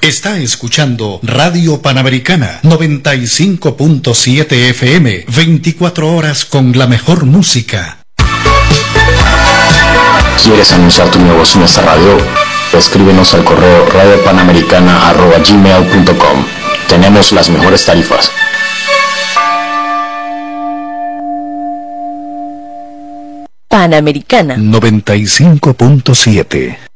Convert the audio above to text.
Está escuchando Radio Panamericana 95.7 FM, 24 horas con la mejor música. ¿Quieres anunciar tu negocio en esta radio? Escríbenos al correo radiopanamericana@gmail.com. Tenemos las mejores tarifas. Panamericana 95.7.